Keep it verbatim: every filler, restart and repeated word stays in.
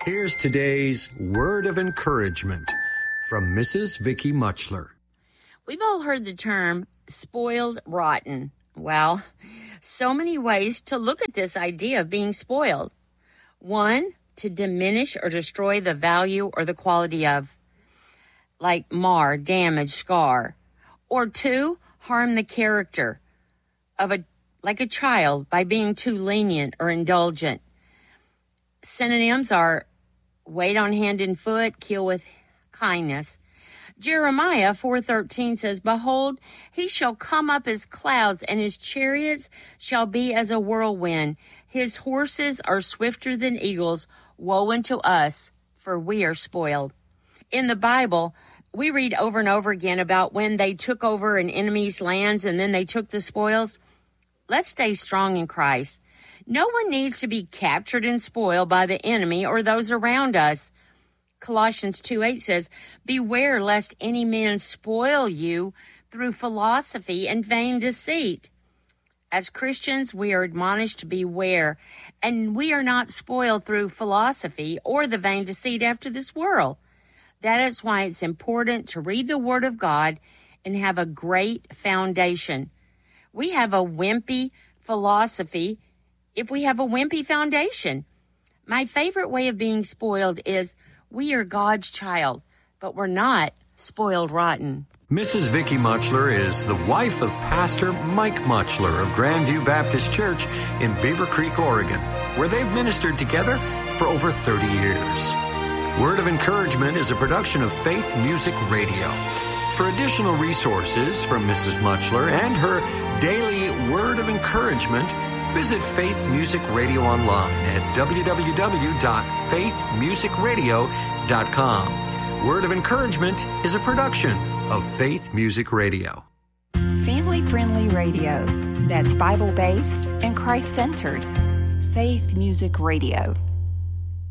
Here's today's word of encouragement from Missus Vicky Muchler. We've all heard the term spoiled rotten. Well, so many ways to look at this idea of being spoiled. One, to diminish or destroy the value or the quality of, like mar, damage, scar. Or two, harm the character of a, like a child by being too lenient or indulgent. Synonyms are wait on hand and foot, kill with kindness. Jeremiah four thirteen says, Behold, he shall come up as clouds, and his chariots shall be as a whirlwind. His horses are swifter than eagles. Woe unto us, for we are spoiled. In the Bible, we read over and over again about when they took over an enemy's lands and then they took the spoils. Let's stay strong in Christ. No one needs to be captured and spoiled by the enemy or those around us. Colossians two eight says, Beware lest any man spoil you through philosophy and vain deceit. As Christians, we are admonished to beware, and we are not spoiled through philosophy or the vain deceit after this world. That is why it's important to read the Word of God and have a great foundation. We have a wimpy philosophy if we have a wimpy foundation. My favorite way of being spoiled is we are God's child, but we're not spoiled rotten. Missus Vicky Muchler is the wife of Pastor Mike Muchler of Grandview Baptist Church in Beaver Creek, Oregon, where they've ministered together for over thirty years. Word of Encouragement is a production of Faith Music Radio. For additional resources from Missus Muchler and her daily Word of Encouragement, visit Faith Music Radio online at w w w dot faith music radio dot com. Word of Encouragement is a production of Faith Music Radio. Family-friendly radio that's Bible-based and Christ-centered. Faith Music Radio.